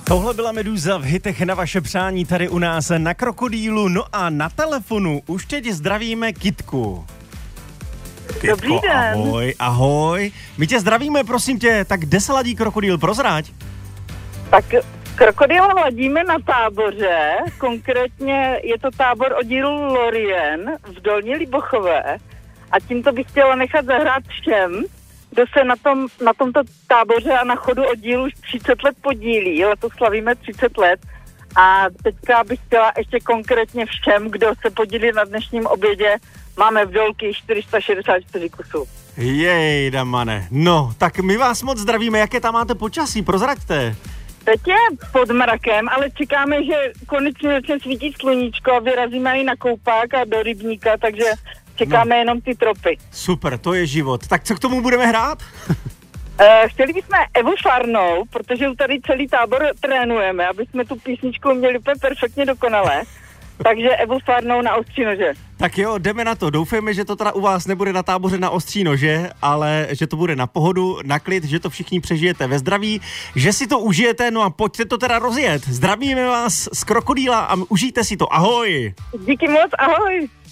Tohle byla Meduza v hitech na vaše přání tady u nás na Krokodýlu. No a na telefonu už teď zdravíme Kytku. Kytko, Dobrý den. ahoj. My tě zdravíme, prosím tě, tak kde se ladí Krokodýl, prozrať? Tak krokodýla ladíme na Táboře, konkrétně je to tábor oddílu Lorien v Dolní Libochové a tímto bych chtěla nechat zahrát všem, kdo se na tomto táboře a na chodu oddílu už 30 let podílí. Letos slavíme 30 let a teďka bych chtěla ještě konkrétně všem, kdo se podílí na dnešním obědě, máme v Dolky 464 kusů. Jej, damane. No, tak my vás moc zdravíme, jaké tam máte počasí, prozraďte. Teď je pod mrakem, ale čekáme, že konečně začne svítit sluníčko a vyrazíme i na koupák a do rybníka, takže čekáme jenom ty tropy. Super, to je život. Tak co k tomu budeme hrát? Chtěli bychom Evu Farnou, protože už tady celý tábor trénujeme, aby jsme tu písničku měli úplně perfektně dokonale. Takže Evu Farnou na ostří nože. Tak jo, jdeme na to. Doufejme, že to teda u vás nebude na táboře na ostří nože, ale že to bude na pohodu, na klid, že to všichni přežijete ve zdraví, že si to užijete, no a pojďte to teda rozjet. Zdravíme vás z Krokodýla a užijte si to. Ahoj! Díky moc, ahoj!